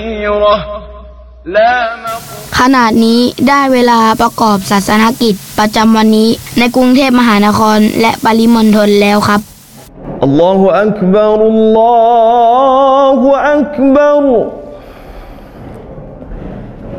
ขณะนี้ได้เวลาประกอบศาสนกิจประจำวันนี้ในกรุงเทพมหานครและปริมณฑลแล้วครับอัลลอฮฺอักบัรอัลลอฮฺอักบัร